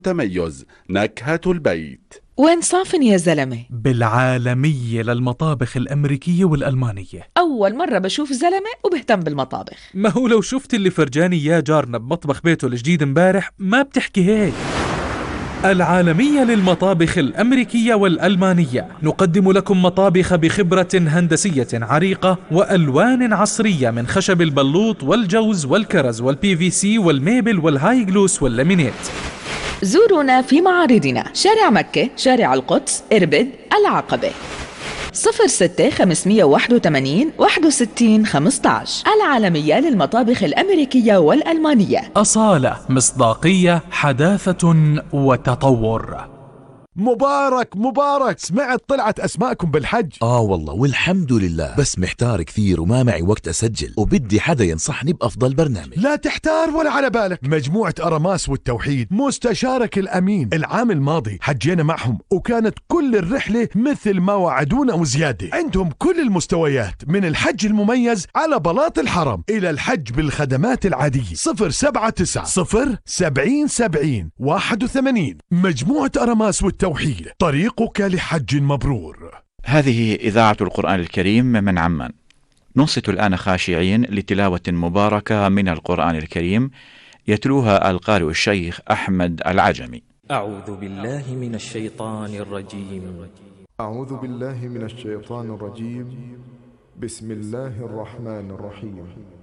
تميز نكهة البيت. وين صافن يا زلمة؟ بالعالمية للمطابخ الأمريكية والألمانية. أول مرة بشوف زلمة وبهتم بالمطابخ. ما هو لو شفت اللي فرجاني إياه جارنا بمطبخ بيته الجديد امبارح ما بتحكي هيك. العالمية للمطابخ الأمريكية والألمانية، نقدم لكم مطابخ بخبرة هندسية عريقة وألوان عصرية من خشب البلوط والجوز والكرز والبي في سي والميبل والهاي جلوس واللامينيت. زورونا في معارضنا: شارع مكة، شارع القدس، إربد، العقبة. 06-581-61-15. العالمية للمطابخ الأمريكية والألمانية. أصالة، مصداقية، حداثة وتطور. مبارك، سمعت طلعت أسماءكم بالحج. والله والحمد لله، بس محتار كثير وما معي وقت أسجل، وبدي حدا ينصحني بأفضل برنامج. لا تحتار ولا على بالك، مجموعة أراماس والتوحيد مستشارك الأمين. العام الماضي حجينا معهم وكانت كل الرحلة مثل ما وعدونا وزيادة. عندهم كل المستويات من الحج المميز على بلاط الحرم إلى الحج بالخدمات العادية. 079-070-70-81. مجموعة أراماس والتوحيد، طريقك لحج مبرور. هذه إذاعة القرآن الكريم من عمان. ننصت الآن خاشعين لتلاوة مباركة من القرآن الكريم يتلوها القارئ الشيخ أحمد العجمي. أعوذ بالله من الشيطان الرجيم. أعوذ بالله من الشيطان الرجيم. بسم الله الرحمن الرحيم.